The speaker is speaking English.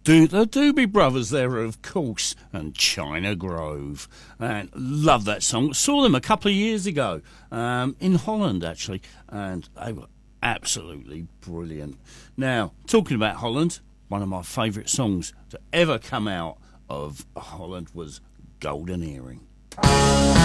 The Doobie Brothers there, of course, and China Grove. And love that song. Saw them a couple of years ago in Holland, actually, and they were absolutely brilliant. Now, talking about Holland, one of my favourite songs to ever come out of Holland was Golden Earring.